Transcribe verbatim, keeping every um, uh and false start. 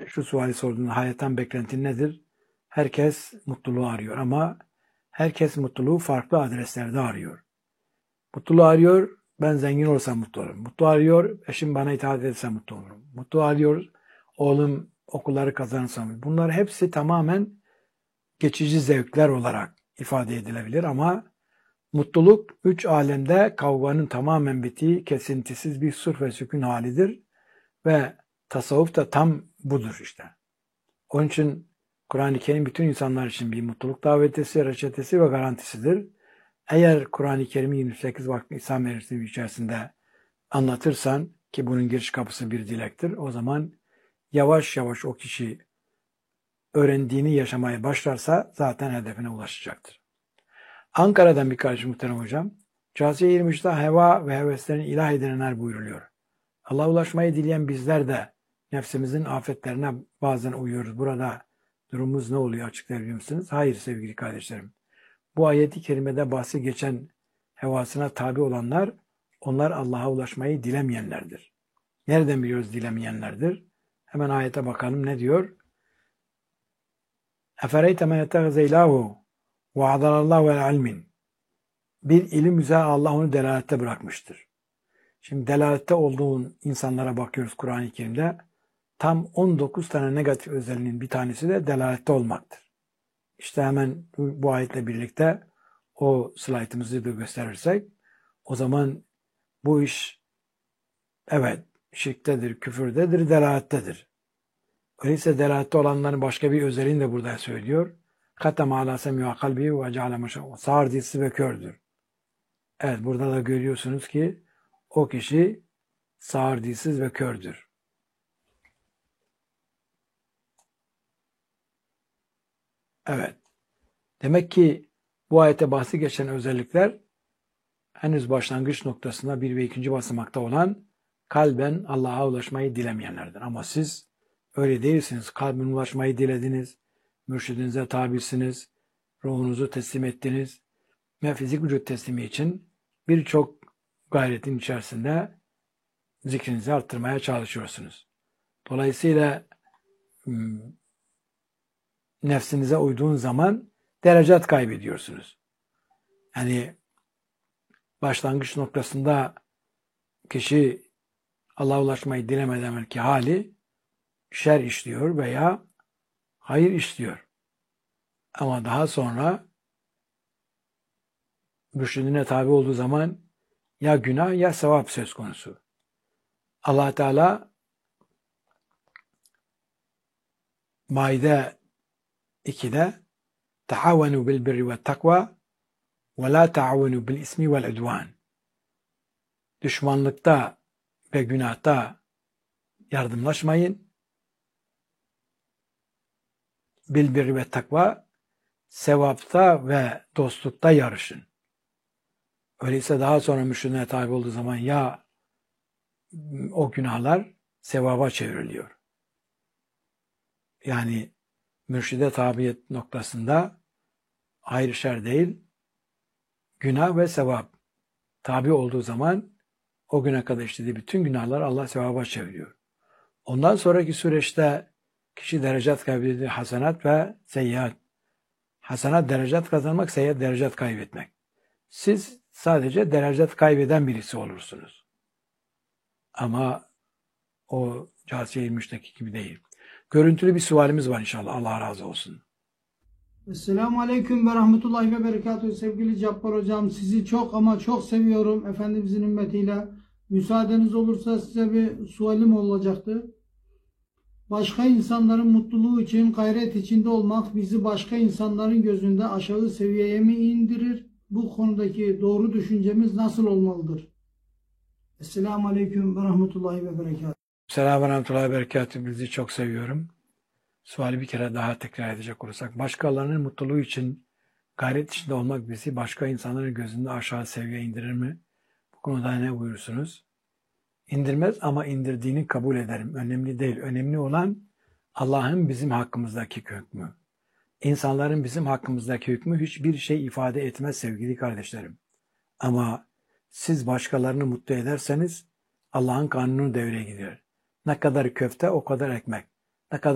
şu suali sorduğunda hayattan beklentin nedir? Herkes mutluluğu arıyor ama herkes mutluluğu farklı adreslerde arıyor. Mutluluğu arıyor, ben zengin olsam mutlu olurum. Mutlu arıyor, eşim bana itaat etse mutlu olurum. Mutlu arıyor, oğlum okulları kazanırsam. Bunlar hepsi tamamen geçici zevkler olarak ifade edilebilir ama mutluluk üç alemde kavganın tamamen bittiği kesintisiz bir sulh ve sükun halidir ve tasavvuf da tam budur işte. Onun için Kur'an-ı Kerim bütün insanlar için bir mutluluk davetesi, reçetesi ve garantisidir. Eğer Kur'an-ı Kerim'i yirmi sekiz vakti İslam meclisi içerisinde anlatırsan ki bunun giriş kapısı bir dilektir, o zaman yavaş yavaş o kişi öğrendiğini yaşamaya başlarsa zaten hedefine ulaşacaktır. Ankara'dan bir kardeşim muhterem hocam. Câsiye yirmi üçte heva ve heveslerin ilah edilenler buyruluyor. Allah'a ulaşmayı dileyen bizler de nefsimizin afetlerine bazen uyuyoruz. Burada durumumuz ne oluyor açıklayabilir misiniz? Hayır sevgili kardeşlerim. Bu ayeti kerimede bahsi geçen hevasına tabi olanlar, onlar Allah'a ulaşmayı dilemeyenlerdir. Nereden biliyoruz dilemeyenlerdir? Hemen ayete bakalım ne diyor? اَفَرَيْتَ مَنْ اَتَّخَذَ اِلَٰهُ وَعَدَلَ اللّٰهُ وَالْعَلْمٍ Bir ilim üzere Allah onu delalette bırakmıştır. Şimdi delalette olduğun insanlara bakıyoruz Kur'an-ı Kerim'de. Tam on dokuz tane negatif özelliğinin bir tanesi de delalette olmaktır. İşte hemen bu ayetle birlikte o slaytımızı da gösterirsek o zaman bu iş evet şirktedir, küfürdedir, delalettedir. Öyleyse delalette olanların başka bir özelliğini de burada söylüyor. Katama ala semi'a kalbi ve ceale maşa. Sağır dilsiz ve kördür. Evet burada da görüyorsunuz ki o kişi sağır dilsiz ve kördür. Evet. Demek ki bu ayete bahsi geçen özellikler henüz başlangıç noktasında bir ve ikinci basamakta olan kalben Allah'a ulaşmayı dilemeyenlerdir. Ama siz öyle değilsiniz. Kalben ulaşmayı dilediniz. Mürşidinize tabisiniz. Ruhunuzu teslim ettiniz. Ve fizik vücut teslimi için birçok gayretin içerisinde zikrinizi arttırmaya çalışıyorsunuz. Dolayısıyla nefsinize uyduğun zaman derecat kaybediyorsunuz. Yani başlangıç noktasında kişi Allah'a ulaşmayı dilemeden belki hali şer işliyor veya hayır işliyor. Ama daha sonra mürşidine tabi olduğu zaman ya günah ya sevap söz konusu. Allah Teala Maide ikide taavenu bil birri ve takva ve la taavenu bil ismi vel udvan. Düşmanlıkta ve günahta yardımlaşmayın. Bil birri ve takva sevapta ve dostlukta yarışın. Öyleyse daha sonra mürşidine tabi olduğu zaman ya o günahlar sevaba çevriliyor. Yani mürşide tabiyet noktasında hayır şer değil, günah ve sevap tabi olduğu zaman o güne kadar işlediği bütün günahlar Allah sevaba çeviriyor. Ondan sonraki süreçte kişi derecat kaybediyor, hasenat ve seyyiat. Hasenat derecat kazanmak, seyyiat derecat kaybetmek. Siz sadece derecat kaybeden birisi olursunuz. Ama o Câsiye yirmi üçteki gibi değil. Görüntülü bir sualimiz var inşallah. Allah razı olsun. Esselamu Aleyküm ve Rahmetullahi ve Berekatuhu. Sevgili Cabbar Hocam, sizi çok ama çok seviyorum. Efendimizin ümmetiyle. Müsaadeniz olursa size bir sualim olacaktı. Başka insanların mutluluğu için gayret içinde olmak bizi başka insanların gözünde aşağı seviyeye mi indirir? Bu konudaki doğru düşüncemiz nasıl olmalıdır? Esselamu Aleyküm ve Rahmetullahi ve Berekatuhu. Selamun ve Rahmetullahi ve Berekatuhu. Bizi çok seviyorum. Suali bir kere daha tekrar edecek olursak, başkalarının mutluluğu için gayret içinde olmak bizi başka insanların gözünde aşağı seviyeye indirir mi? Bu konuda ne buyursunuz? İndirmez ama indirdiğini kabul ederim. Önemli değil. Önemli olan Allah'ın bizim hakkımızdaki hükmü. İnsanların bizim hakkımızdaki hükmü hiçbir şey ifade etmez sevgili kardeşlerim. Ama siz başkalarını mutlu ederseniz Allah'ın kanunu devreye girer. Ne kadar köfte o kadar ekmek. Ne kadar